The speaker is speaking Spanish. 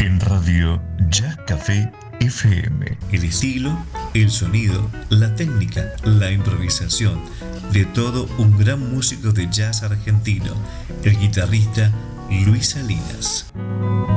en Radio Jazz Café FM. El estilo, el sonido, la técnica, la improvisación, de todo un gran músico de jazz argentino, el guitarrista Luis Salinas.